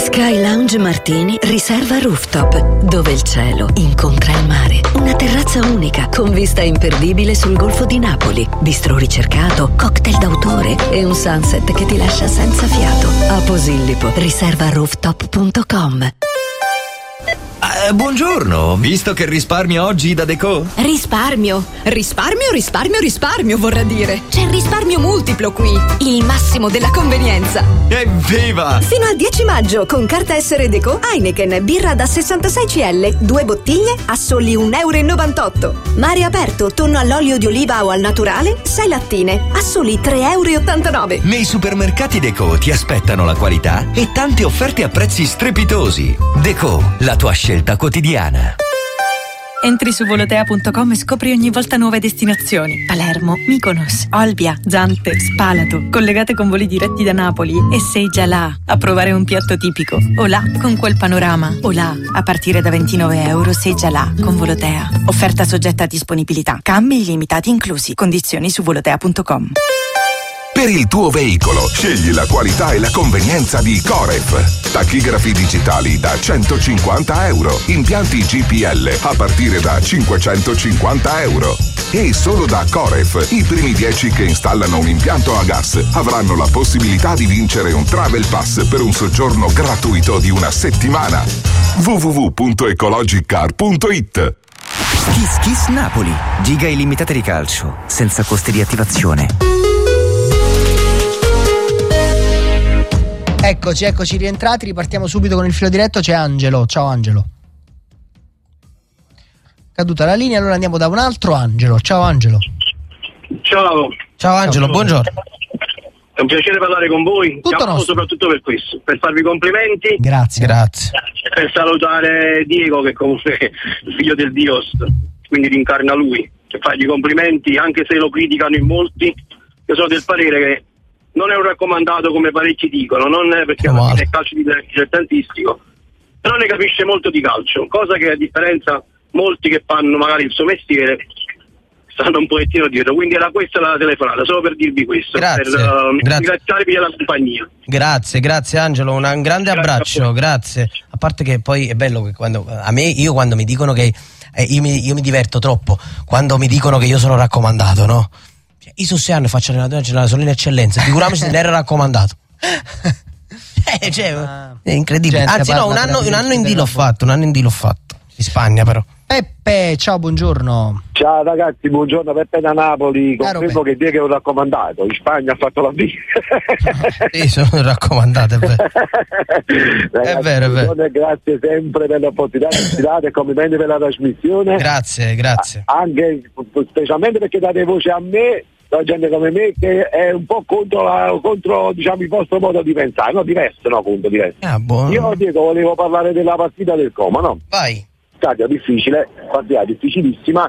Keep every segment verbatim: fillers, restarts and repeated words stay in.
Sky Lounge Martini riserva rooftop, dove il cielo incontra il mare. Una terrazza unica con vista imperdibile sul Golfo di Napoli, bistrò ricercato, cocktail d'autore e un sunset che ti lascia senza fiato. A Posillipo, riserva rooftop punto com. Uh, buongiorno, visto che risparmio oggi da Deco? Risparmio? Risparmio, risparmio, risparmio vorrà dire. C'è il risparmio multiplo qui, il massimo della convenienza. Evviva! Fino al dieci maggio con carta essere Deco Heineken birra da sessantasei centilitri, due bottiglie a soli un euro e novantotto. Mare aperto, tonno all'olio di oliva o al naturale, sei lattine a soli tre euro e ottantanove. Nei supermercati Deco ti aspettano la qualità e tante offerte a prezzi strepitosi. Deco, la tua scelta quotidiana. Entri su volotea punto com e scopri ogni volta nuove destinazioni. Palermo, Mykonos, Olbia, Zante, Spalato, collegate con voli diretti da Napoli, e sei già là a provare un piatto tipico. O là con quel panorama, o là a partire da ventinove euro sei già là con Volotea. Offerta soggetta a disponibilità. Cambi illimitati inclusi. Condizioni su volotea punto com. Per il tuo veicolo, scegli la qualità e la convenienza di Coref. Tachigrafi digitali da centocinquanta euro. Impianti G P L a partire da cinquecentocinquanta euro. E solo da Coref, i primi dieci che installano un impianto a gas avranno la possibilità di vincere un Travel Pass per un soggiorno gratuito di una settimana. w w w punto ecologicar punto it. Kiss Kiss Napoli. Giga illimitate di calcio, senza costi di attivazione. Eccoci, eccoci rientrati, ripartiamo subito con il filo diretto, c'è Angelo. Ciao Angelo. Caduta la linea, allora andiamo da un altro Angelo. Ciao Angelo. Ciao. Ciao Angelo, Ciao. Buongiorno. È un piacere parlare con voi. Tutto Chiamavo nostro. soprattutto per questo, per farvi complimenti. Grazie, grazie. Per salutare Diego, che comunque è il figlio del Dios, quindi rincarna lui. Per fargli complimenti, anche se lo criticano in molti. Io sono del parere che non è un raccomandato come parecchi dicono, non è perché alla fine il calcio di dilettantistico, però ne capisce molto di calcio, cosa che a differenza molti che fanno magari il suo mestiere stanno un pochettino dietro, quindi era questa la telefonata, solo per dirvi questo. Grazie, per uh, grazie. ringraziarvi della compagnia. Grazie, grazie Angelo, un, un grande Grazie abbraccio, a grazie. A parte che poi è bello che quando a me, io quando mi dicono che eh, io, mi, io mi diverto troppo quando mi dicono che io sono raccomandato, no? I Sussiano faccio allenatore, sono in eccellenza, figuriamoci se ne era raccomandato. eh, cioè, è incredibile. Gente, Anzi no, un anno, un anno in D l'ho fatto, un anno in D l'ho fatto, in Spagna però. Peppe, ciao, buongiorno. Ciao ragazzi, buongiorno, Peppe da Napoli. Caro Confermo che Diego è un raccomandato, in Spagna ha fatto la B. Sì, sono raccomandato, è vero. Ragazzi, è vero, è vero. Grazie sempre per l'opportunità che ci date e complimenti per la trasmissione. Grazie, grazie. A- anche specialmente perché date voce a me, la gente come me, che è un po' contro, la, contro diciamo, il vostro modo di pensare, no? Diverso, no? Appunto, diverso. Ah, buono. Io Diego volevo parlare della partita del Como, no? Vai. Stadio difficile, partita difficilissima,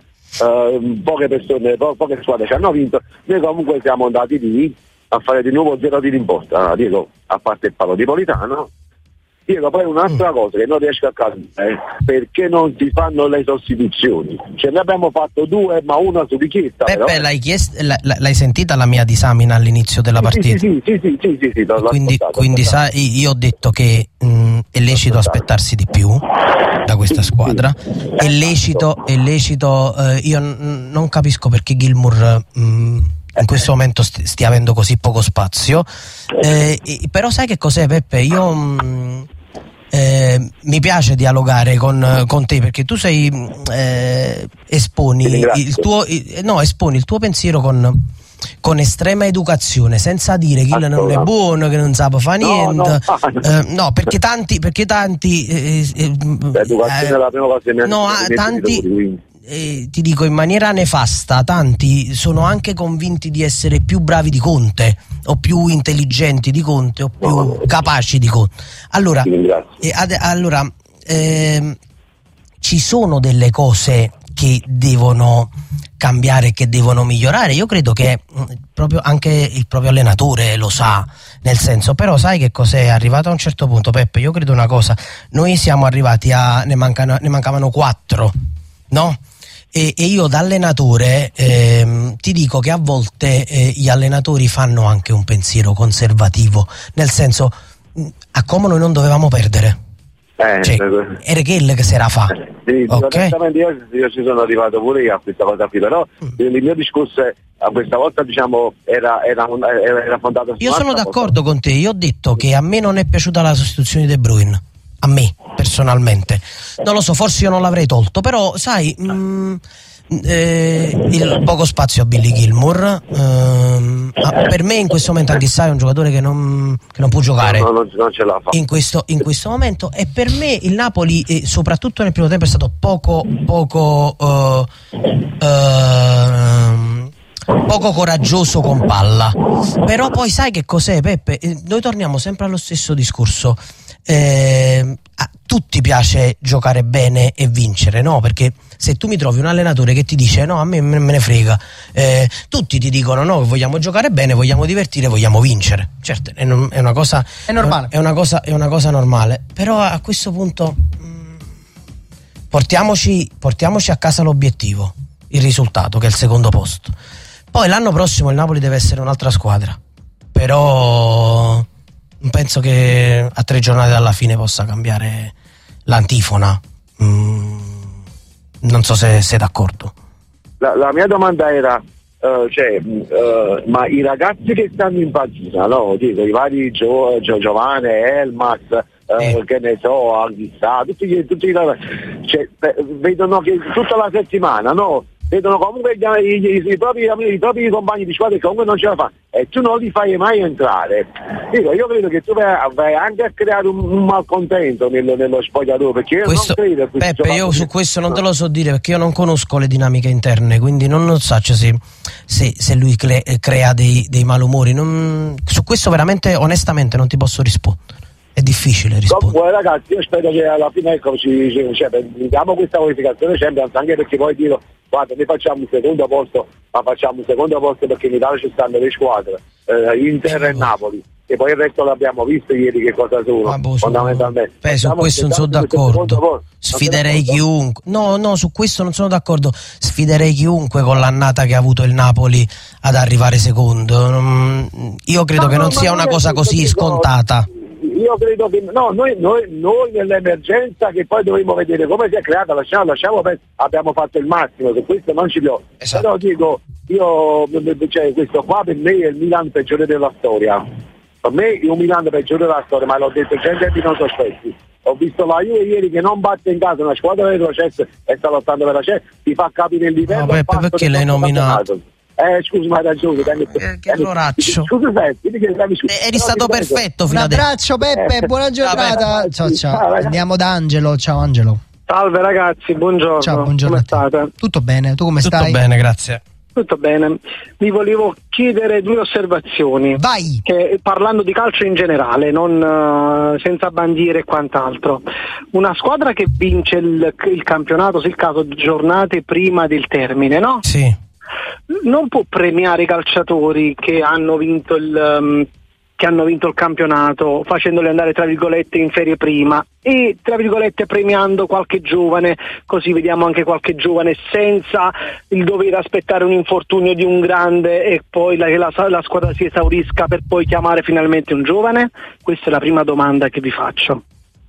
eh, poche persone, po- poche squadre ci hanno vinto. Noi comunque siamo andati lì a fare di nuovo zero tiri in porta. Diego, a parte il palo di Politano, Diego, poi un'altra mm. cosa che non riesco a capire, perché non si fanno le sostituzioni? Cioè, ne abbiamo fatto due, ma una su richiesta. Peppe, però. l'hai, chiest- l- l'hai sentita la mia disamina all'inizio della sì, partita? Sì, sì, sì, sì, sì, sì, l'ho quindi ascoltato, quindi ascoltato. sai, io ho detto che mh, è lecito aspettarsi di più da questa squadra. È lecito, è lecito eh, io n- non capisco perché Gilmour mh, in questo momento st- stia avendo così poco spazio, eh, e, però sai che cos'è, Peppe? Io mh, eh, mi piace dialogare con, con te, perché tu sei eh, esponi il tuo eh, no esponi il tuo pensiero con con estrema educazione, senza dire che non è buono, che non sa fa niente. No, no. Eh, no, perché tanti perché tanti eh, eh, l'educazione è la prima cosa che mi ha no, tanti eh, ti dico in maniera nefasta, tanti sono anche convinti di essere più bravi di Conte, o più intelligenti di Conte, o più no, capaci di Conte. Allora, eh, ad, allora eh, ci sono delle cose che devono cambiare, che devono migliorare. Io credo che proprio anche il proprio allenatore lo sa, nel senso, però sai che cos'è? Arrivato a un certo punto, Peppe, io credo una cosa, noi siamo arrivati a ne mancano, ne mancavano quattro, no? E, e io da allenatore ehm, ti dico che a volte eh, gli allenatori fanno anche un pensiero conservativo, nel senso a Como noi non dovevamo perdere. Eh, cioè, era quello che si era fa. Sì, okay. io, io ci sono arrivato pure io a questa cosa qui, però mm. il mio discorso è, a questa volta diciamo era, era, era, era fondato su io sono d'accordo cosa. con te, io ho detto che a me non è piaciuta la sostituzione di De Bruyne, a me personalmente, non lo so, forse io non l'avrei tolto, però sai mh, eh, il poco spazio a Billy Gilmour, ehm, per me in questo momento Anghissà è un giocatore che non, che non può giocare, no, non, non ce la fa. In, questo, in questo momento, e per me il Napoli eh, soprattutto nel primo tempo è stato poco poco uh, uh, poco coraggioso con palla, però poi sai che cos'è, Peppe? Eh, noi torniamo sempre allo stesso discorso. Eh, a tutti piace giocare bene e vincere, no? Perché se tu mi trovi un allenatore che ti dice no, a me me ne frega, eh, tutti ti dicono no, vogliamo giocare bene, vogliamo divertire, vogliamo vincere. Certo, è, è una cosa è normale, è una cosa, è una cosa normale, però a questo punto mh, portiamoci, portiamoci a casa l'obiettivo, il risultato, che è il secondo posto. Poi l'anno prossimo il Napoli deve essere un'altra squadra, però penso che a tre giornate dalla fine possa cambiare l'antifona. Mm, non so se sei d'accordo. La, la mia domanda era uh, cioè, uh, ma i ragazzi che stanno in panchina, no? Dico, i vari Gio, Gio, Giovane, Elmas, uh, eh. che ne so, Anghissà, tutti, tutti i ragazzi, cioè, vedono che tutta la settimana, no? Vedono comunque gli, i, i, i, propri, i propri compagni di squadra che comunque non ce la fanno e tu non li fai mai entrare. Dico, io credo che tu vai, vai anche a creare un, un malcontento nello, nello spogliatoio, perché io questo, non credo Peppe, io su questo non te lo so dire perché io non conosco le dinamiche interne, quindi non, non so se, se, se lui cre, crea dei, dei malumori. Non, su questo veramente onestamente non ti posso rispondere. È difficile rispondere. Comunque ragazzi, io spero che alla fine ecco, ci, cioè, diamo questa qualificazione Champions, anche perché poi dico guarda, noi facciamo un secondo posto, ma facciamo un secondo posto perché in Italia ci stanno le squadre, eh, Inter e Napoli, e poi il resto l'abbiamo visto ieri che cosa sono, boh, fondamentalmente. Beh, su questo non sono d'accordo. Sfiderei chiunque. No, no, su questo non sono d'accordo. Sfiderei chiunque con l'annata che ha avuto il Napoli ad arrivare secondo. Io credo no, che non no, sia una cosa così scontata. Io credo che no, noi, noi, noi nell'emergenza che poi dovremmo vedere come si è creata, lasciamo, lasciamo abbiamo fatto il massimo, su questo non ci piove. Esatto. Però dico, io cioè, questo qua per me è il Milan peggiore della storia. Per me è un Milan peggiore della storia, ma l'ho detto gente di non sospetti. Ho visto la Juve ieri che non batte in casa una squadra del retrocesso e sta lottando per la C E, ti fa capire il livello. No, Peppe, perché l'hai nominato? Eh scusi, ma hai ragione, eh, che loraccio. Scusi, eri stato perfetto fino adesso. Un abbraccio Peppe, eh. buona giornata. Ciao ciao. Andiamo da Angelo. Ciao Angelo. Salve ragazzi, buongiorno. Ciao, buongiorno. Come state? Tutto bene, tu come Tutto stai? Tutto bene, grazie. Tutto bene. Vi volevo chiedere due osservazioni. Vai. Che, parlando di calcio in generale, non uh, senza bandiere e quant'altro. Una squadra che vince il, il campionato, se il caso, giornate prima del termine, no? Sì. Non può premiare i calciatori che hanno vinto il um, che hanno vinto il campionato facendoli andare tra virgolette in ferie prima e tra virgolette premiando qualche giovane, così vediamo anche qualche giovane senza il dover aspettare un infortunio di un grande e poi la, la, la squadra si esaurisca per poi chiamare finalmente un giovane? Questa è la prima domanda che vi faccio.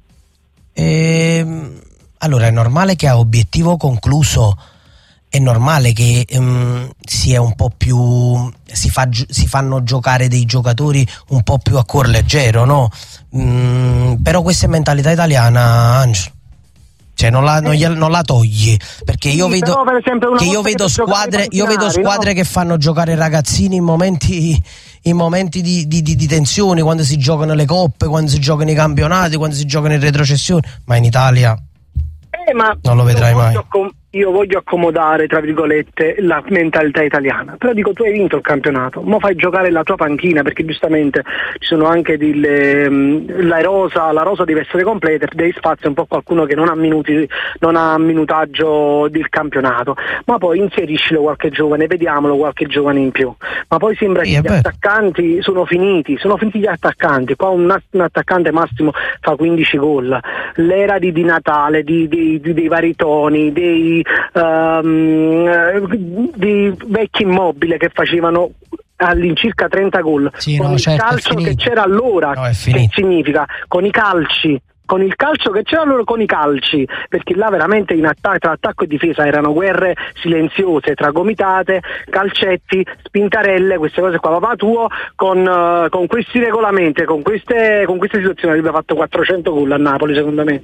Ehm, allora è normale che a obiettivo concluso è normale che um, sia un po' più si, fa, si fanno giocare dei giocatori un po' più a cuor leggero, no? Mm, però questa è mentalità italiana, Angelo. Cioè non la, non, gliela, non la togli, perché io sì, vedo per esempio, che io vedo squadre io vedo squadre no? che fanno giocare ragazzini in momenti in momenti di, di, di, di tensione, quando si giocano le coppe, quando si giocano i campionati, quando si giocano in retrocessione, ma in Italia eh, ma non lo vedrai mai. Com- io voglio accomodare tra virgolette la mentalità italiana, però dico tu hai vinto il campionato, mo fai giocare la tua panchina, perché giustamente ci sono anche delle, la rosa la rosa deve essere completa, devi spazio un po' qualcuno che non ha minuti non ha minutaggio del campionato, ma poi inseriscilo qualche giovane, vediamolo qualche giovane in più, ma poi sembra sì, che gli beh. attaccanti sono finiti sono finiti gli attaccanti, qua un, un attaccante massimo fa quindici gol, l'era di, di Natale di, di, di, dei vari toni dei Um, di vecchi immobili che facevano all'incirca trenta gol, sì, con no, il certo, calcio che c'era allora, no, che significa con i calci con il calcio che c'era loro, con i calci, perché là veramente in atta- tra attacco e difesa erano guerre silenziose, tra gomitate, calcetti, spintarelle, queste cose qua. Papà tuo con, uh, con questi regolamenti, con queste, con queste situazioni avrebbe fatto quattrocento gol a Napoli, secondo me.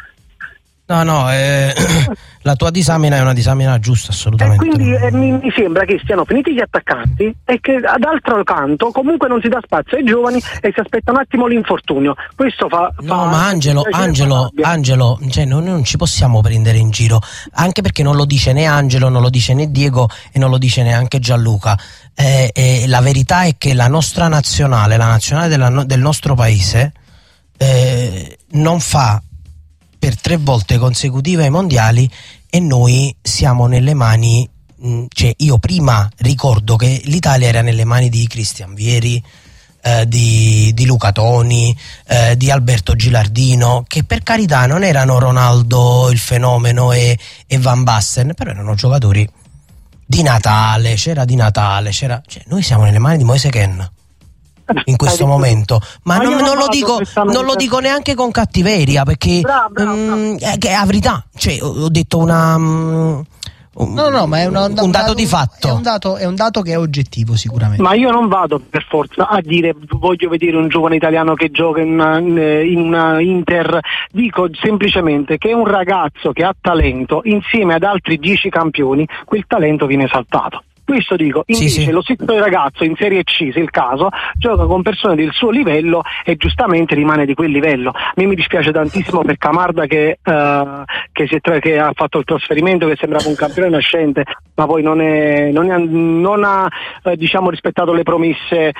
No, no, eh, la tua disamina è una disamina giusta, assolutamente. E quindi eh, mi, mi sembra che siano finiti gli attaccanti e che d'altro canto comunque non si dà spazio ai giovani e si aspetta un attimo l'infortunio. Questo fa... No, fa ma Angelo, Angelo, Angelo, cioè noi non ci possiamo prendere in giro, anche perché non lo dice né Angelo, non lo dice né Diego e non lo dice neanche Gianluca. Eh, eh, la verità è che la nostra nazionale, la nazionale della, del nostro paese, eh, non fa per tre volte consecutive ai mondiali e noi siamo nelle mani, mh, cioè io prima ricordo che l'Italia era nelle mani di Cristian Vieri, eh, di, di Luca Toni, eh, di Alberto Gilardino, che per carità non erano Ronaldo il fenomeno e, e Van Basten, però erano giocatori di Natale, c'era di Natale, c'era, cioè, noi siamo nelle mani di Moise Kean in questo momento, ma, ma non, non, lo dico, non lo dico neanche con cattiveria, perché bravo, bravo, bravo. Mh, è, è la verità, cioè, ho detto una mh, un, no no ma è una, un, un dato di fatto, è un dato, è un dato che è oggettivo sicuramente. Ma io non vado per forza a dire voglio vedere un giovane italiano che gioca in una, in una Inter, dico semplicemente che un ragazzo che ha talento insieme ad altri dieci campioni, quel talento viene esaltato. Questo dico, invece sì, sì. Lo stesso ragazzo in Serie C, se il caso, gioca con persone del suo livello e giustamente rimane di quel livello. A me mi dispiace tantissimo per Camarda che, uh, che, si è tra- che ha fatto il trasferimento, che sembrava un campione nascente, ma poi non, è, non, è, non ha eh, diciamo rispettato le promesse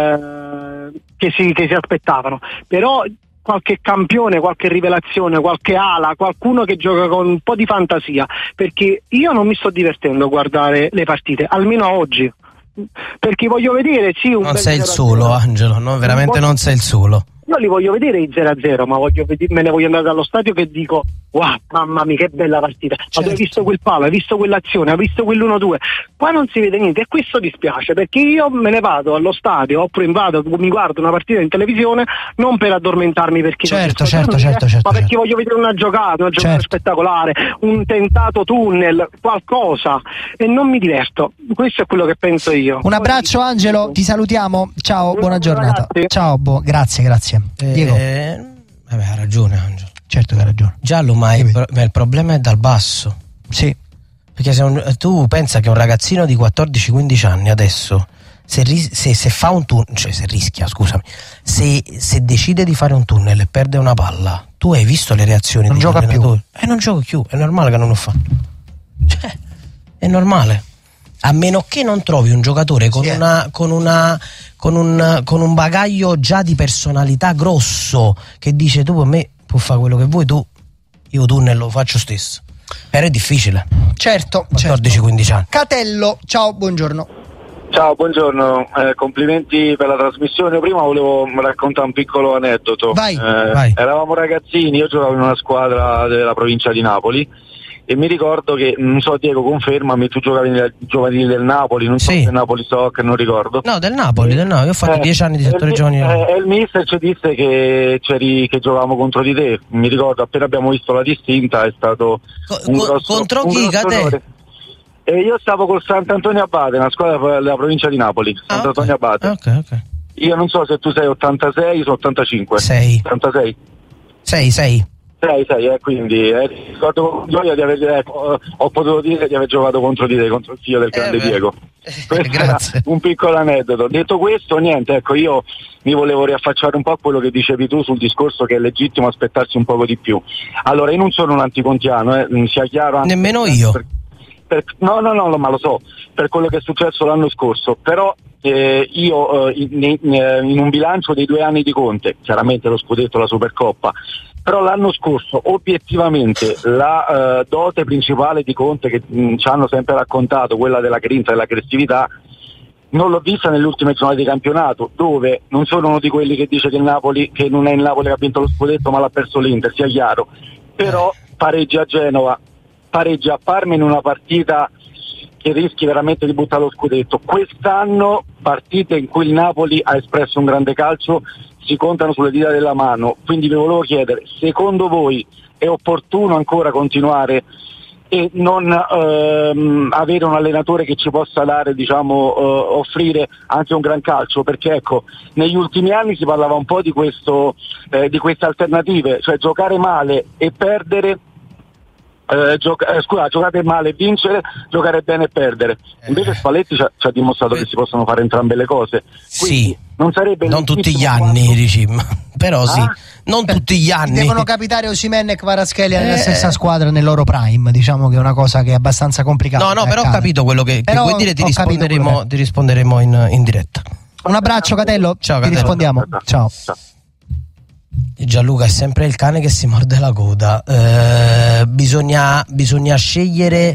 uh, che, si, che si aspettavano. Però qualche campione, qualche rivelazione, qualche ala, qualcuno che gioca con un po' di fantasia, perché io non mi sto divertendo a guardare le partite, almeno oggi, perché voglio vedere sì un non sei il solo, Angelo, no, veramente non sei il solo. Io li voglio vedere i zero a zero, ma voglio vedere, me ne voglio andare dallo stadio che dico wow, mamma mia che bella partita, certo. Ma tu hai visto quel palo, hai visto quell'azione, hai visto quell'uno due, qua non si vede niente e questo dispiace, perché io me ne vado allo stadio oppure vado, mi guardo una partita in televisione non per addormentarmi perché certo, non certo, dormire, certo, certo, ma perché certo. voglio vedere una giocata, una giocata certo. spettacolare, un tentato tunnel, qualcosa, e non mi diverto. Questo è quello che penso io. Un abbraccio Angelo, ti salutiamo, ciao, buona giornata. Ragazzi. Ciao, bo- grazie, grazie. Eh, Diego. Eh, vabbè, ha ragione Angelo. Certo che ha ragione. Giallo, ma il, pro- il problema è dal basso. Sì. Perché se un, tu pensa che un ragazzino di quattordici quindici anni adesso, se, ris- se, se fa un tunnel, cioè se rischia, scusami, se, se decide di fare un tunnel e perde una palla, tu hai visto le reazioni non degli gioca allenatori? più. E eh, non gioca più, è normale che non lo fa. Cioè, è normale. A meno che non trovi un giocatore con, sì, una, con, una, con, un, con un bagaglio già di personalità grosso che dice tu per me può fare quello che vuoi, tu io tunnel lo faccio stesso. Però è difficile. Certo, quattordici quindici certo. anni. Catello, ciao, buongiorno. Ciao, buongiorno, eh, complimenti per la trasmissione. Prima volevo raccontare un piccolo aneddoto. Vai, eh, vai. Eravamo ragazzini, io giocavo in una squadra della provincia di Napoli e mi ricordo che, non so Diego confermami, tu giocavi nei giovanili del Napoli, non sì. so se Napoli Soccer, non ricordo. No, del Napoli, del Napoli. Io ho fatto dieci eh, anni di settore giovanile. E eh, il mister ci disse che c'eri, che giocavamo contro di te, mi ricordo appena abbiamo visto la distinta è stato Co- un grosso, contro un chi, Cate? E io stavo col Sant'Antonio Abate, una squadra della provincia di Napoli, ah, Sant'Antonio okay. Abate. Ok, ok. Io non so se tu sei ottantasei o ottantacinque. sei. ottantasei. sei, sei. sei, sei, eh, quindi eh, ricordo con gioia di aver, eh, ho, ho potuto dire di aver giocato contro di te, contro il figlio del grande eh, Diego. Eh, grazie. Un piccolo aneddoto. Detto questo, niente, ecco, io mi volevo riaffacciare un po' a quello che dicevi tu sul discorso che è legittimo aspettarsi un poco di più. Allora, io non sono un anticontiano, eh, sia chiaro. Anche nemmeno io. Per, per, no, no, no, ma lo so, per quello che è successo l'anno scorso, però eh, io eh, in, in, in un bilancio dei due anni di Conte, chiaramente lo scudetto, la Supercoppa, però l'anno scorso obiettivamente la uh, dote principale di Conte che mh, ci hanno sempre raccontato, quella della grinta e dell'aggressività, non l'ho vista nelle ultime giornate di campionato, dove non sono uno di quelli che dice che il Napoli, che non è il Napoli che ha vinto lo scudetto ma l'ha perso l'Inter, sia chiaro, però pareggia a Genova, pareggia a Parma in una partita che rischi veramente di buttare lo scudetto. Quest'anno partite in cui il Napoli ha espresso un grande calcio si contano sulle dita della mano, quindi vi volevo chiedere, secondo voi è opportuno ancora continuare e non ehm, avere un allenatore che ci possa dare, diciamo, eh, offrire anche un gran calcio? Perché ecco, negli ultimi anni si parlava un po' di questo, eh, di queste alternative, cioè giocare male e perdere. Eh, gioca- eh, scusa, giocare male e vincere, giocare bene e perdere. Invece Spalletti ci ha, ci ha dimostrato che si possono fare entrambe le cose. Quindi, sì, non sarebbe non tutti gli anni, quanto... dici, però ah? sì, non tutti gli anni. Devono capitare Osimhen e Kvaratskhelia nella eh... stessa squadra nel loro prime, diciamo che è una cosa che è abbastanza complicata. No, no, però ho capito quello che, che vuoi dire, ti risponderemo, ti risponderemo in, in diretta. Un abbraccio, Catello. Ciao, ti Catello. rispondiamo. Ciao. Ciao. Gianluca, è sempre il cane che si morde la coda. Eh, bisogna, bisogna scegliere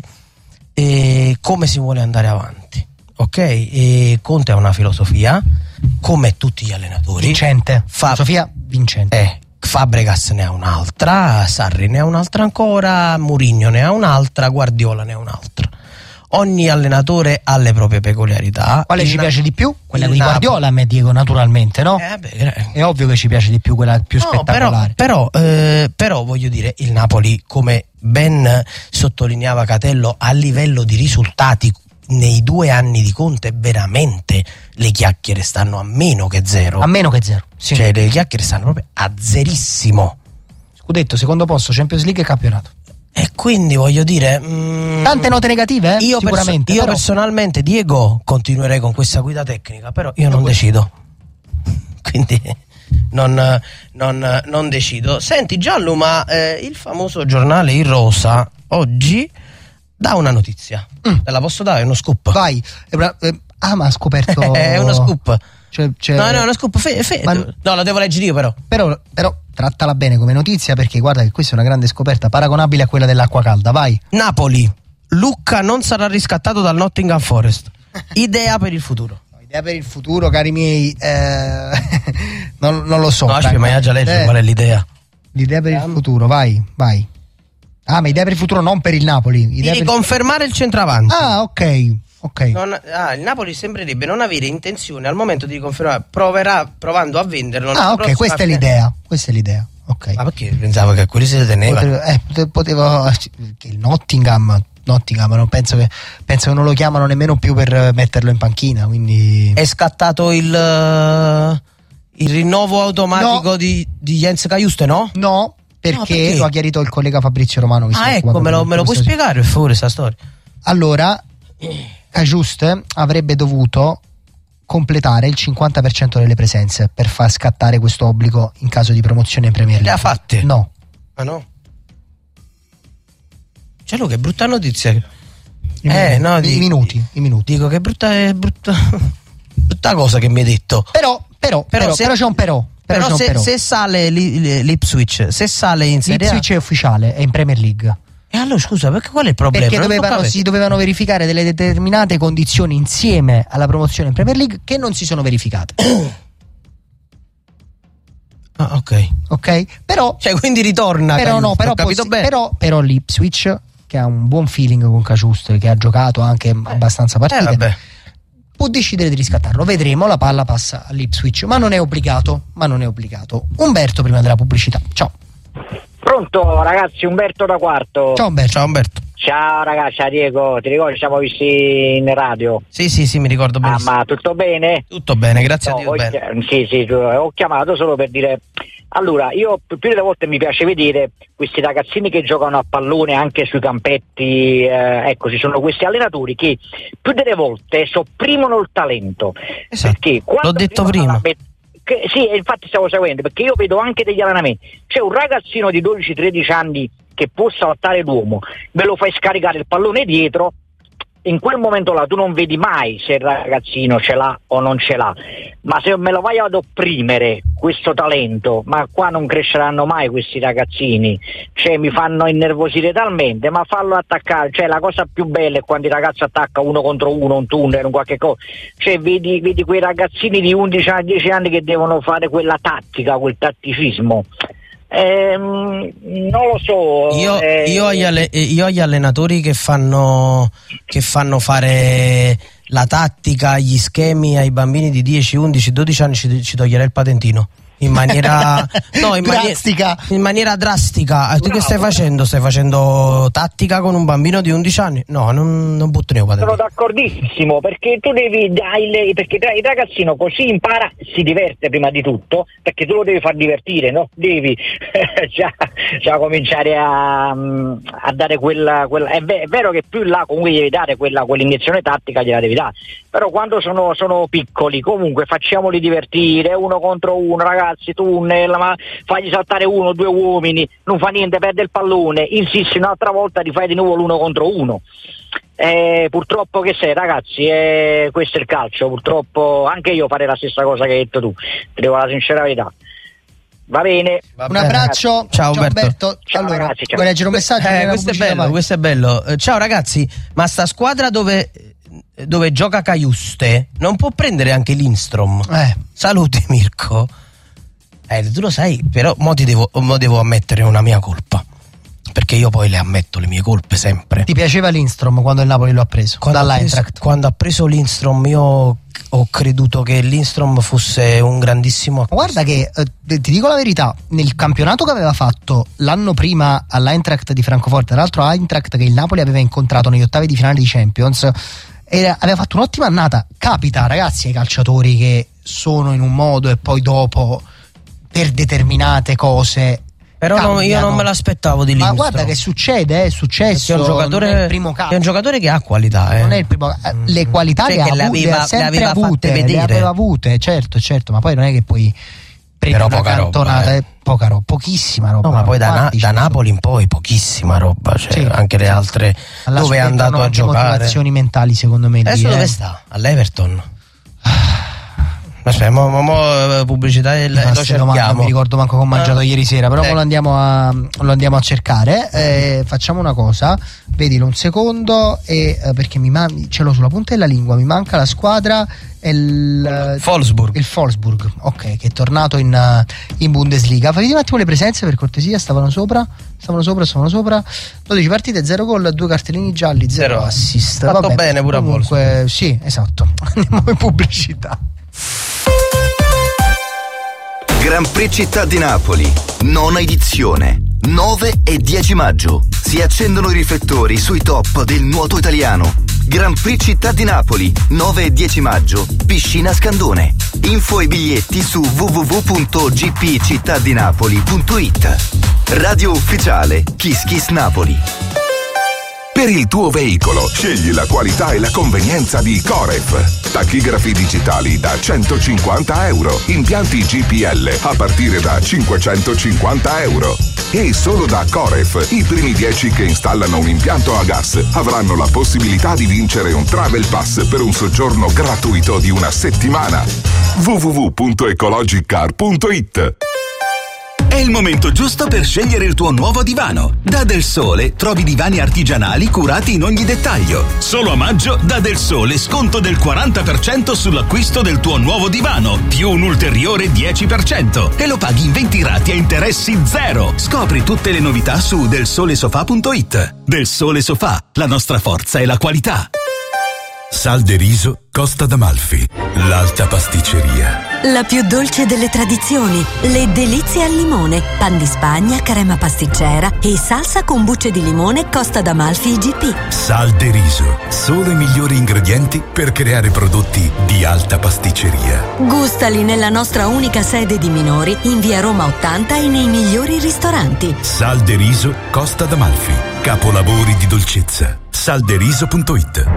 eh, come si vuole andare avanti, ok? E Conte ha una filosofia, come tutti gli allenatori. Vincente. Fa- filosofia vincente. Eh, Fabregas ne ha un'altra, Sarri ne ha un'altra ancora, Mourinho ne ha un'altra, Guardiola ne ha un'altra. Ogni allenatore ha le proprie peculiarità. Quale il ci na- piace di più? Quella di Napoli. Guardiola, a me dico, naturalmente, no? Eh, beh, è ovvio che ci piace di più quella più no, spettacolare. Però, però, eh, però voglio dire, il Napoli, come ben sottolineava Catello, a livello di risultati nei due anni di Conte veramente le chiacchiere stanno a meno che zero. A meno che zero, sì. Cioè le chiacchiere stanno proprio a zerissimo. Scudetto, secondo posto, Champions League e campionato. E quindi voglio dire mm, tante note negative, eh? io sicuramente perso- io però... personalmente, Diego, continuerei con questa guida tecnica, però io non decido, quindi non, non, non decido. Senti Gianlu, ma eh, il famoso giornale Il Rosa oggi dà una notizia, mm. te la posso dare? È uno scoop. Vai. È una, eh, ah, ma ha scoperto è uno scoop. C'è, c'è... No, no, è uno scoop. Fe- fe- ma... No, lo devo leggere io però. Però, però trattala bene come notizia, perché guarda che questa è una grande scoperta, paragonabile a quella dell'acqua calda. Vai. Napoli, Lucca non sarà riscattato dal Nottingham Forest. Idea per il futuro. Idea per il futuro, cari miei, eh... non, non lo so. No, aspetta, ma già legge, eh... qual è l'idea? L'idea per il futuro, vai, vai. Ah, ma idea per il futuro, non per il Napoli. Idea di per... confermare il centravanti. Ah, ok. Okay. Non, ah, il Napoli sembrerebbe non avere intenzione al momento di confermare, proverà provando a venderlo. Ah, ok, questa è l'idea. Questa è l'idea. Ok. Ma perché pensavo che quelli se le teneva? Potevo, eh, potevo, che il Nottingham, Nottingham, non penso che penso che non lo chiamano nemmeno più per metterlo in panchina. Quindi è scattato il, il rinnovo automatico no. di, di Jens Cajuste, no? No. Perché, no, perché lo ha chiarito il collega Fabrizio Romano. Che ah, ecco, me lo, me lo puoi spiegare per favore sta storia? Allora, Cajuste avrebbe dovuto completare il cinquanta per cento delle presenze per far scattare questo obbligo in caso di promozione in Premier League. Le ha fatte? No. Ah no? Cioè, lo che brutta notizia. I, eh, no, i di, minuti, i minuti. Dico che brutta, è brutta, brutta cosa che mi hai detto. Però, però, però, però, se, però c'è un però. Però, però, se, però. se sale l'Ipswich, se sale in Serie A, l'Ipswich è ufficiale, è in Premier League. E allora scusa, perché qual è il problema? Perché dovevano, si dovevano verificare delle determinate condizioni insieme alla promozione in Premier League che non si sono verificate. Ah, ok. Ok? Però cioè quindi ritorna. Però no, però, capito possi- bene. però però l'Ipswich, che ha un buon feeling con Cajuste, che ha giocato anche eh. abbastanza partite. Eh, vabbè. Può decidere di riscattarlo, vedremo, la palla passa all'Ipswich, ma non è obbligato, ma non è obbligato. Umberto prima della pubblicità. Ciao. Pronto ragazzi, Umberto da Quarto. Ciao Umberto. Ciao Umberto. Ciao ragazzi, Diego, ti ricordi ci siamo visti in radio? Sì, sì, sì, mi ricordo benissimo. Ah, ma tutto bene? Tutto bene, grazie no, a Dio. Ho, bene. Sì, sì, ho chiamato solo per dire. Allora, io più delle volte mi piace vedere questi ragazzini che giocano a pallone anche sui campetti, eh, ecco, ci sono questi allenatori che più delle volte sopprimono il talento. Esatto. Perché l'ho detto prima. Met- che, sì, infatti stavo seguendo, perché io vedo anche degli allenamenti. C'è un ragazzino di dodici tredici anni che può saltare l'uomo, ve lo fai scaricare il pallone dietro, in quel momento là tu non vedi mai se il ragazzino ce l'ha o non ce l'ha, ma se me lo vai ad opprimere questo talento, ma qua non cresceranno mai questi ragazzini, cioè mi fanno innervosire talmente, ma fallo attaccare, cioè la cosa più bella è quando il ragazzo attacca uno contro uno, un tunnel, un qualche cosa, cioè vedi, vedi quei ragazzini di undici a dieci anni che devono fare quella tattica, quel tatticismo. Ehm, non lo so. Io, eh, io, agli alle- io agli allenatori che fanno che fanno fare la tattica, gli schemi ai bambini di dieci, undici, dodici anni ci, ci toglierei il patentino. In maniera no, in drastica. Maniera, in maniera drastica. Eh, tu che stai facendo? Stai facendo tattica con un bambino di undici anni? No, non, non butto neanche Sono d'accordissimo, perché tu devi dai, perché il ragazzino così impara, si diverte prima di tutto, perché tu lo devi far divertire, no? Devi già, già cominciare a, a dare quella, quella è, ve- è vero che più in là comunque gli devi dare quella, quell'iniezione tattica, gliela devi dare, però quando sono, sono piccoli comunque facciamoli divertire, uno contro uno, ragazzi, tunnel, ma fagli saltare uno, due uomini, non fa niente, perde il pallone, insisti un'altra volta, rifai di nuovo l'uno contro uno. Eh, purtroppo che sei, ragazzi, eh, questo è il calcio, purtroppo anche io farei la stessa cosa che hai detto tu, ti devo la sincera verità. Va bene, un abbraccio, ciao, ciao Umberto. Alberto. Ciao, allora, ragazzi, ciao. vuoi leggere un messaggio? Eh, questo è bello, questo è bello. Eh, ciao ragazzi, ma sta squadra dove dove gioca Caiuste non può prendere anche Lindstrom? Eh. Saluti Mirko. Eh, tu lo sai, però mo ti devo, mo devo ammettere una mia colpa, perché io poi le ammetto le mie colpe sempre. Ti piaceva Lindstrom quando il Napoli lo ha preso? Quando, ha preso, dall'Eintracht? quando ha preso Lindstrom io ho creduto che Lindstrom fosse un grandissimo acquisto. Guarda che eh, ti dico la verità, nel campionato che aveva fatto l'anno prima all'Eintracht di Francoforte, tra l'altro Eintracht che il Napoli aveva incontrato negli ottavi di finale di Champions, era, aveva fatto un'ottima annata. Capita, ragazzi, ai calciatori che sono in un modo e poi dopo per determinate cose però no, io non me l'aspettavo di Lindstrom. Ma guarda che succede, è successo. È un giocatore, non è il primo caso. È un giocatore che ha qualità, eh. Non è il primo, le qualità cioè le, che ha le avute, aveva, le ha sempre le aveva avute, fatte vedere. le aveva avute, certo, certo, ma poi non è che poi prendi però una poca cantonata, roba, eh. è poca roba, pochissima roba. No, ma poi da, na- Quanti da ci Napoli in poi pochissima roba, cioè Sì. anche le altre Alla dove è sua andato a anche giocare. motivazioni mentali, secondo me. Adesso lì, dove eh. sta? All'Everton. Aspetta, mo, mo, mo pubblicità e lo Domanda, non cerchiamo. mi ricordo manco che ho mangiato Ah. ieri sera, però Eh. mo lo andiamo a, lo andiamo a cercare. Eh, facciamo una cosa, vedilo un secondo, e, eh, perché mi man- ce l'ho sulla punta della lingua, mi manca la squadra. È il Wolfsburg. Il Wolfsburg, ok, che è tornato in, uh, in Bundesliga. Vedi un attimo le presenze per cortesia, stavano sopra, stavano sopra, stavano sopra. dodici partite, zero gol, due cartellini gialli, zero, Zero. assist. Fatto Vabbè, bene pure a comunque, sì, esatto. Andiamo in pubblicità. Gran Prix Città di Napoli, nona edizione, nove e dieci maggio. Si accendono i riflettori sui top del nuoto italiano. Gran Prix Città di Napoli, nove e dieci maggio, piscina Scandone. Info e biglietti su w w w punto g p cittadinapoli punto i t. Radio ufficiale Kiss Kiss Napoli. Per il tuo veicolo, scegli la qualità e la convenienza di Coref. Tachigrafi digitali da centocinquanta euro. Impianti G P L a partire da cinquecentocinquanta euro. E solo da Coref, i primi dieci che installano un impianto a gas avranno la possibilità di vincere un Travel Pass per un soggiorno gratuito di una settimana. w w w punto ecologicar punto i t. È il momento giusto per scegliere il tuo nuovo divano. Da Del Sole trovi divani artigianali curati in ogni dettaglio. Solo a maggio da Del Sole sconto del quaranta per cento sull'acquisto del tuo nuovo divano, più un ulteriore dieci per cento e lo paghi in venti rate a interessi zero. Scopri tutte le novità su del sole sofà punto i t. Del Sole Sofà, la nostra forza è la qualità. Sal de riso Costa d'Amalfi, l'alta pasticceria. La più dolce delle tradizioni, le delizie al limone, pan di Spagna, crema pasticcera e salsa con bucce di limone Costa d'Amalfi I G P. Sal de riso, solo i migliori ingredienti per creare prodotti di alta pasticceria. Gustali nella nostra unica sede di Minori, in via Roma ottanta e nei migliori ristoranti. Sal de riso Costa d'Amalfi, capolavori di dolcezza. salderiso punto i t.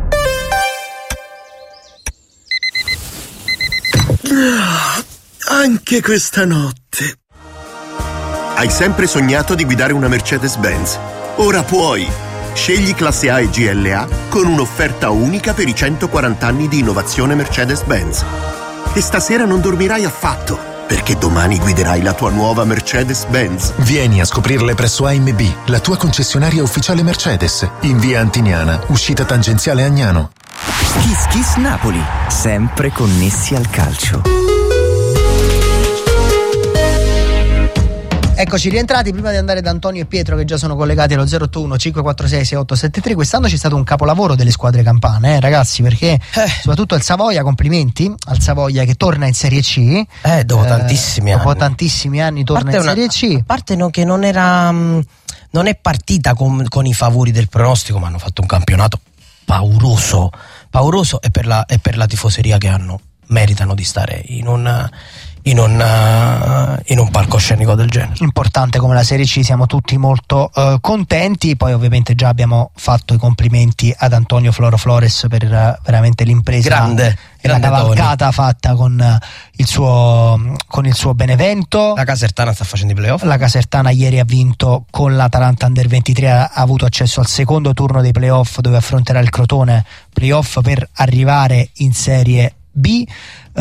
Anche questa notte. Hai sempre sognato di guidare una Mercedes-Benz? Ora puoi! Scegli classe A e G L A con un'offerta unica per i centoquaranta anni di innovazione Mercedes-Benz. E stasera non dormirai affatto, perché domani guiderai la tua nuova Mercedes-Benz. Vieni a scoprirle presso A M B, la tua concessionaria ufficiale Mercedes, in via Antiniana, uscita tangenziale Agnano. Kiss Kiss Napoli, sempre connessi al calcio. Eccoci rientrati. Prima di andare da Antonio e Pietro, che già sono collegati allo zero otto uno cinque quattro sei sei otto sette tre, quest'anno c'è stato un capolavoro delle squadre campane, eh, ragazzi, perché eh. soprattutto il Savoia, complimenti al Savoia che torna in Serie C. Eh, dopo eh, tantissimi dopo anni. Dopo tantissimi anni torna in una, Serie C. A parte no, che non era mh, non è partita con, con i favori del pronostico, ma hanno fatto un campionato pauroso, pauroso e per la, e per la tifoseria che hanno, meritano di stare in un In un, uh, in un palcoscenico del genere. Importante come la Serie C, siamo tutti molto uh, contenti. Poi ovviamente già abbiamo fatto i complimenti ad Antonio Floro Flores per uh, veramente l'impresa grande, e la cavalcata Tony. fatta con, uh, il suo, con il suo Benevento. La Casertana sta facendo i playoff. La Casertana ieri ha vinto con l'Atalanta Under ventitré, ha, ha avuto accesso al secondo turno dei playoff, dove affronterà il Crotone, playoff per arrivare in Serie B. Uh,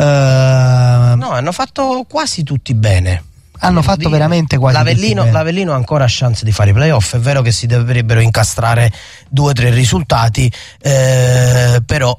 no, hanno fatto quasi tutti bene. Hanno fatto dire. veramente quasi L'Avellino, tutti bene. L'Avellino ha ancora chance di fare i playoff. È vero che si dovrebbero incastrare due o tre risultati, eh, però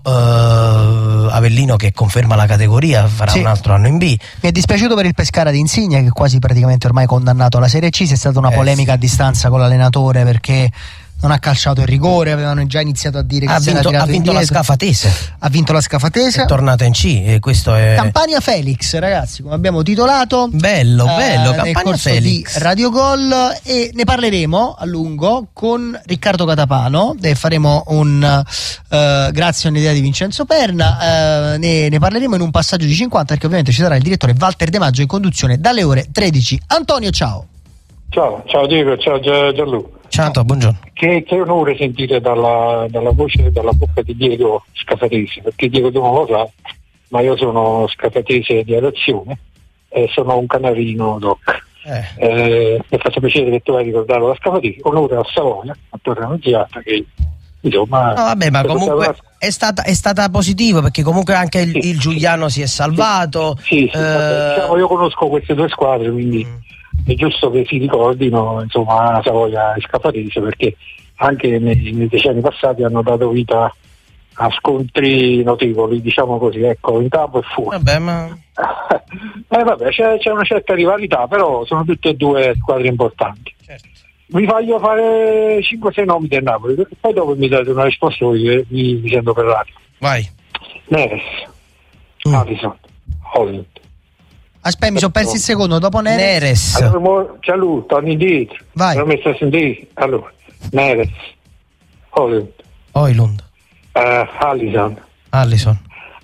eh, Avellino, che conferma la categoria, farà sì. un altro anno in B. Mi è dispiaciuto per il Pescara di Insigne, che è quasi praticamente ormai condannato alla Serie C. C'è stata una eh, polemica sì. a distanza con l'allenatore perché non ha calciato il rigore, avevano già iniziato a dire che ha si vinto, era ha vinto la Scafatese. Ha vinto la Scafatese. È tornata in C e questo è Campania Felix, ragazzi, come abbiamo titolato. Bello, eh, bello, Campania nel corso Felix di Radio Gol, e ne parleremo a lungo con Riccardo Catapano e faremo un uh, grazie a un'idea di Vincenzo Perna, uh, ne, ne parleremo in un passaggio di cinquanta, perché ovviamente ci sarà il direttore Walter De Maggio in conduzione dalle ore tredici. Antonio, ciao. Ciao, ciao Diego, ciao Gianluca. Ciao, buongiorno. Che, che onore sentire dalla, dalla voce, dalla bocca di Diego Scafatese, perché Diego tu non lo sa, ma io sono scafatese di adozione e sono un canarino doc. Eh. Eh, mi fa piacere che tu hai ricordato la Scafatese, onore a Savoia, a Torre Annunziata, che insomma... No, vabbè, ma comunque una... è stata, è stata positivo, perché comunque anche il, sì, il Giuliano sì. si è salvato. Sì, sì, eh... vabbè, diciamo, io conosco queste due squadre, quindi... Mm. È giusto che si ricordino, insomma, Savoia e Scafatese, perché anche nei, nei decenni passati hanno dato vita a scontri notevoli, diciamo così, ecco, in campo e fuori. Vabbè, ma... eh, vabbè, c'è, c'è una certa rivalità, però sono tutte e due squadre importanti. Certo. Vi voglio fare cinque sei nomi del Napoli, perché poi dopo mi date una risposta, vi, vi sento per radio. Vai. Neres, mm. Alisson, Holland. Aspetta, mi sono perso il secondo, dopo Neres. Neres. Allora, c'è lui, torni indietro. Vai. L'ho messo a sentire. Allora, Neres, Holland, Højlund, uh, Alisson, Alisson,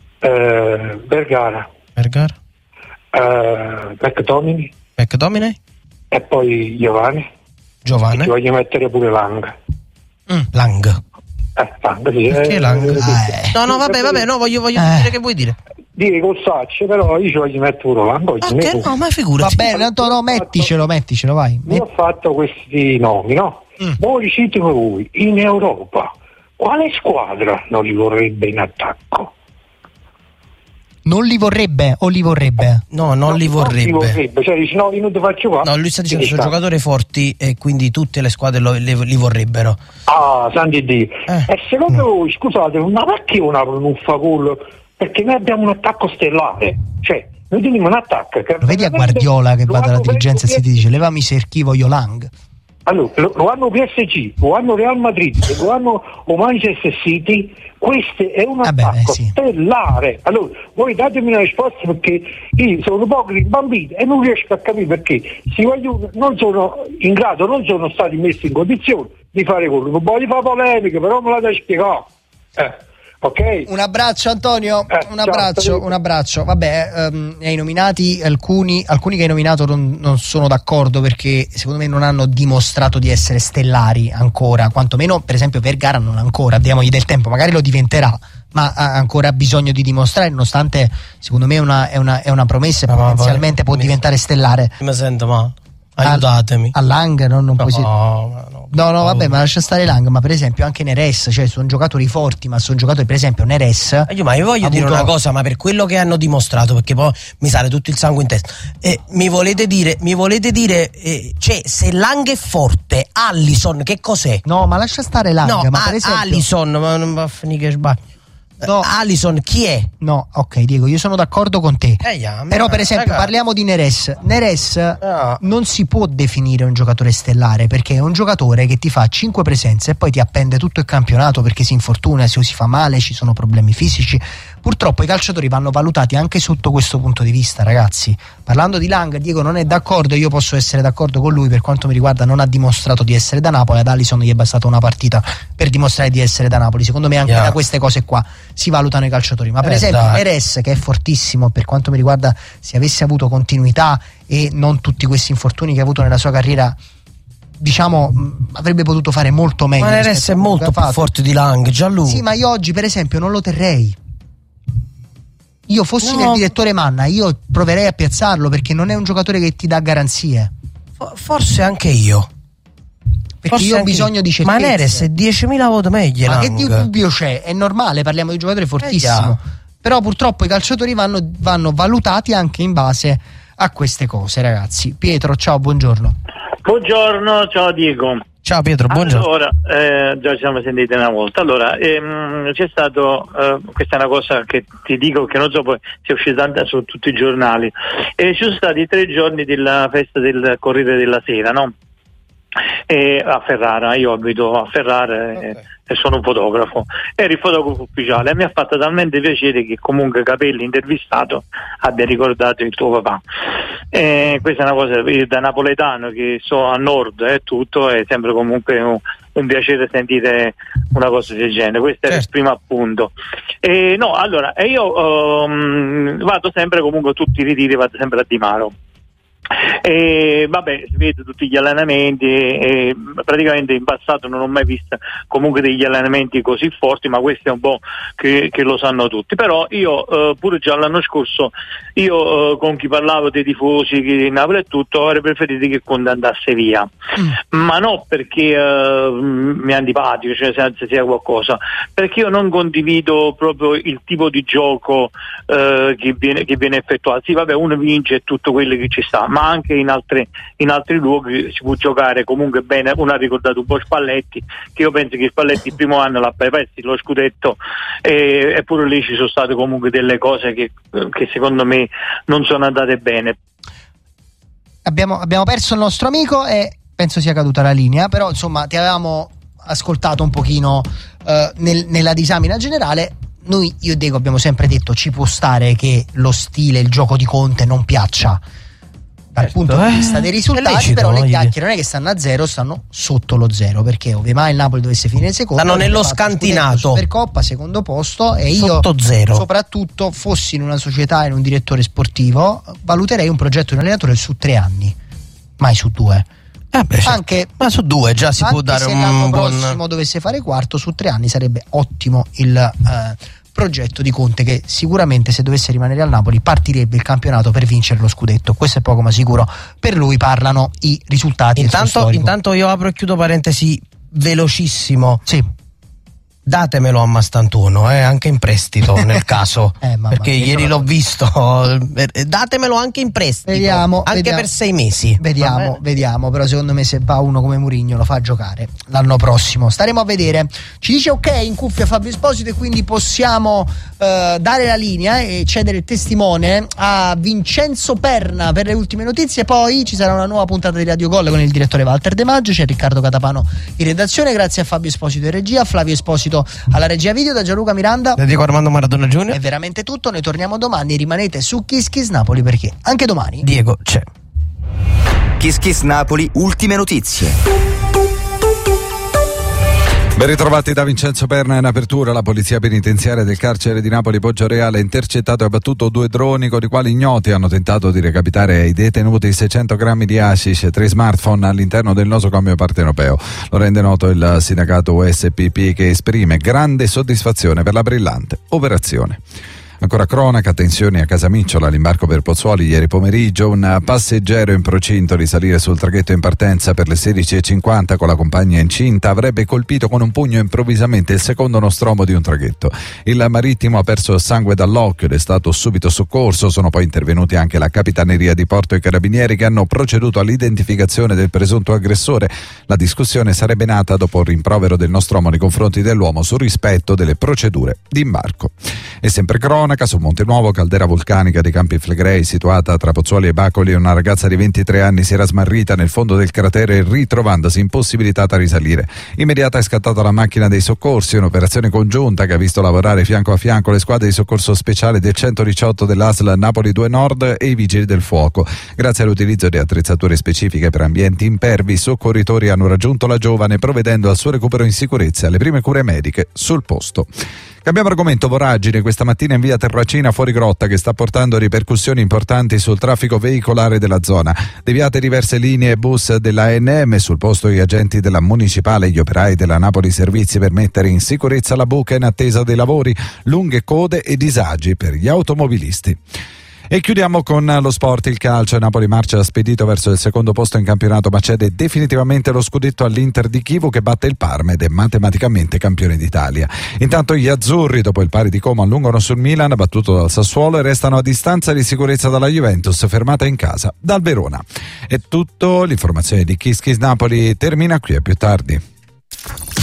uh, Vergara, Vergara, uh, McTominay, McTominay e poi Giovanni. Giovanni. Ti voglio mettere pure Lang. Mm, Lang. Eh, Lang, sì. Perché eh, Lang? Eh, no, no, vabbè, vabbè, no, voglio, voglio eh. dire che vuoi dire. Dire col saccio, però io ci voglio mettere pure Lang. Ok, no, ma figurati. Va bene, tanto no, metticelo, metticelo, vai. Io ho fatto questi nomi, no? Mm. Voi citimi voi, in Europa, quale squadra non li vorrebbe in attacco? Non li vorrebbe o li vorrebbe? No, non no, li vorrebbe. Non li vorrebbe, cioè dici no, io non ti faccio qua. No, lui sta dicendo che sono giocatori forti e quindi tutte le squadre lo, le, li vorrebbero. Ah, santi Dio. Eh. E secondo mm. voi, scusate, ma perché una non fa gol? Perché noi abbiamo un attacco stellare, cioè noi teniamo un attacco. Che vedi a Guardiola che va dalla dirigenza e si dice levami Serchi, voglio Lang. Allora, lo, lo hanno P S G, lo hanno Real Madrid, lo hanno o Manchester City, questo è un ah attacco beh, sì. stellare. Allora, voi datemi una risposta, perché io sono pochi bambini e non riesco a capire perché si vogliono, non sono in grado, non sono stati messi in condizione di fare quello. Non voglio fare polemiche, però me la devi spiegare. Eh. Okay. Un abbraccio Antonio, eh, un abbraccio, ciao, un abbraccio. Vabbè, um, hai nominati alcuni, alcuni che hai nominato non, non sono d'accordo, perché secondo me non hanno dimostrato di essere stellari ancora, quantomeno per esempio Vergara non ancora, diamogli del tempo, magari lo diventerà, ma ha ancora bisogno di dimostrare, nonostante secondo me è una, è una, è una promessa e no, potenzialmente può diventare stellare. Mi sento male. Aiutatemi. A, a Lang non, non no, puoi si... no, no, no, no, vabbè, ma lascia stare Lang, ma per esempio anche Neres, cioè sono giocatori forti, ma sono giocatori, per esempio Neres. Io, ma io voglio dire avuto... una cosa, ma per quello che hanno dimostrato, perché poi mi sale tutto il sangue in testa. Eh, mi volete dire, mi volete dire, eh, cioè se Lang è forte, Alisson che cos'è? No, ma lascia stare Lang, no, ma a- per esempio Alisson, ma non va a finire che sbaglio. No. Alisson chi è? No, ok Diego, io sono d'accordo con te. Eh, yeah, Però per esempio raga. parliamo di Neres. Neres no. non si può definire un giocatore stellare, perché è un giocatore che ti fa cinque presenze e poi ti appende tutto il campionato perché si infortuna, se si fa male, ci sono problemi fisici. Purtroppo i calciatori vanno valutati anche sotto questo punto di vista, ragazzi. Parlando di Lang, Diego non è d'accordo, io posso essere d'accordo con lui, per quanto mi riguarda non ha dimostrato di essere da Napoli, ad Alisson gli è bastata una partita per dimostrare di essere da Napoli. Secondo me anche yeah. da queste cose qua si valutano i calciatori, ma per eh, esempio dai. Neres, che è fortissimo, per quanto mi riguarda, se avesse avuto continuità e non tutti questi infortuni che ha avuto nella sua carriera, diciamo mh, avrebbe potuto fare molto meglio. Ma Neres è molto più forte di Lang, già lui. Sì, ma io oggi per esempio non lo terrei. Io fossi no. nel direttore Manna, io proverei a piazzarlo, perché non è un giocatore che ti dà garanzie. Forse anche io. Perché Forse io ho anche bisogno io. di certezze. Ma Neres è diecimila volte meglio. Ma Lang. che dubbio c'è? È normale, parliamo di un giocatore fortissimo. Eh, Però purtroppo i calciatori vanno, vanno valutati anche in base a queste cose, ragazzi. Pietro, ciao, buongiorno. Buongiorno, ciao Diego. Ciao Pietro, buongiorno. Allora, eh, già ci siamo sentiti una volta. Allora, ehm, c'è stato, eh, questa è una cosa che ti dico che non so, poi si è uscita su tutti i giornali. E ci sono stati tre giorni della festa del Corriere della Sera, no? E a Ferrara, io abito a Ferrara okay. e, e sono un fotografo, ero il fotografo ufficiale e mi ha fatto talmente piacere che comunque Capelli, intervistato, abbia ricordato il tuo papà. E questa è una cosa da napoletano che so a nord e eh, tutto, è sempre comunque un, un piacere sentire una cosa del genere. Questo certo. è il primo appunto. E no, allora, e io um, vado sempre comunque tutti i ritiri, vado sempre a Di Maro. E vabbè, si vede tutti gli allenamenti e praticamente in passato non ho mai visto comunque degli allenamenti così forti, ma questo è un po' che, che lo sanno tutti. Però io eh, pure già l'anno scorso io eh, con chi parlavo dei tifosi di Napoli e tutto avrei preferito che Conte andasse via, mm. ma no perché eh, mi è antipatico, cioè se sia qualcosa, perché io non condivido proprio il tipo di gioco eh, che viene, che viene effettuato. Sì, vabbè, uno vince e tutto quello che ci sta, ma anche in altri, in altri luoghi si può giocare comunque bene. Uno ha ricordato un po' Spalletti, che io penso che Spalletti il primo anno l'ha perso lo scudetto e, eppure lì ci sono state comunque delle cose che, che secondo me non sono andate bene. Abbiamo, abbiamo perso il nostro amico e penso sia caduta la linea, però insomma ti avevamo ascoltato un pochino eh, nel, nella disamina generale. Noi, io e Diego, abbiamo sempre detto ci può stare che lo stile, il gioco di Conte non piaccia dal certo, punto di vista dei risultati, lecito, però le chiacchiere non è che stanno a zero, stanno sotto lo zero, perché ovviamente il Napoli dovesse finire secondo, stanno nello scantinato, Supercoppa, secondo posto, e sotto io zero. Soprattutto fossi in una società, in un direttore sportivo, valuterei un progetto di un allenatore su tre anni, mai su due. Eh beh, anche, ma su due già si può dare se un l'anno buon... prossimo dovesse fare quarto, su tre anni sarebbe ottimo il eh, progetto di Conte, che sicuramente se dovesse rimanere al Napoli partirebbe il campionato per vincere lo scudetto. Questo è poco ma sicuro. Per lui parlano i risultati. Intanto, intanto io apro e chiudo parentesi velocissimo. Sì. Datemelo a Mastantuono, eh, anche in prestito nel caso, eh, mamma, perché ieri l'ho visto. Datemelo anche in prestito, vediamo, anche vediamo, per sei mesi. Vediamo, vediamo. Però secondo me se va uno come Mourinho lo fa giocare l'anno prossimo. Staremo a vedere. Ci dice ok in cuffia Fabio Esposito, e quindi possiamo eh, dare la linea e cedere il testimone a Vincenzo Perna per le ultime notizie. Poi ci sarà una nuova puntata di Radio Gol con il direttore Walter De Maggio. C'è Riccardo Catapano in redazione. Grazie a Fabio Esposito in regia, Flavio Esposito alla regia video, da Gianluca Miranda da Diego Armando Maradona Junior. È veramente tutto. Noi torniamo domani. Rimanete su Kiss Kiss Napoli, perché anche domani Diego c'è. Kiss Kiss Napoli, ultime notizie. Ben ritrovati da Vincenzo Perna. In apertura la polizia penitenziaria del carcere di Napoli Poggioreale ha intercettato e abbattuto due droni con i quali ignoti hanno tentato di recapitare ai detenuti seicento grammi di hashish, tre smartphone all'interno del nosocomio partenopeo. Lo rende noto il sindacato U S P P, che esprime grande soddisfazione per la brillante operazione. Ancora cronaca, tensioni a Casamicciola, l'imbarco per Pozzuoli ieri pomeriggio, un passeggero in procinto di salire sul traghetto in partenza per le sedici e cinquanta con la compagna incinta avrebbe colpito con un pugno improvvisamente il secondo nostromo di un traghetto. Il marittimo ha perso sangue dall'occhio ed è stato subito soccorso. Sono poi intervenuti anche la Capitaneria di Porto e i Carabinieri che hanno proceduto all'identificazione del presunto aggressore. La discussione sarebbe nata dopo il rimprovero del nostromo nei confronti dell'uomo sul rispetto delle procedure di imbarco. E sempre cronaca, su Monte Nuovo, caldera vulcanica dei Campi Flegrei situata tra Pozzuoli e Bacoli, una ragazza di ventitré anni si era smarrita nel fondo del cratere ritrovandosi impossibilitata a risalire. Immediata è scattata la macchina dei soccorsi, un'operazione congiunta che ha visto lavorare fianco a fianco le squadre di soccorso speciale del centodiciotto dell'A S L Napoli due Nord e i vigili del fuoco. Grazie all'utilizzo di attrezzature specifiche per ambienti impervi, i soccorritori hanno raggiunto la giovane provvedendo al suo recupero in sicurezza e alle prime cure mediche sul posto. Cambiamo argomento, voragine questa mattina in via Terracina fuori Grotta che sta portando ripercussioni importanti sul traffico veicolare della zona. Deviate diverse linee bus della A N M, sul posto gli agenti della municipale e gli operai della Napoli Servizi per mettere in sicurezza la buca in attesa dei lavori, lunghe code e disagi per gli automobilisti. E chiudiamo con lo sport, il calcio. Napoli marcia spedito verso il secondo posto in campionato, ma cede definitivamente lo scudetto all'Inter di Chievo che batte il Parma ed è matematicamente campione d'Italia. Intanto gli azzurri, dopo il pari di Como, allungano sul Milan battuto dal Sassuolo e restano a distanza di sicurezza dalla Juventus fermata in casa dal Verona. È tutto, l'informazione di Kiss Kiss Napoli termina qui, a più tardi.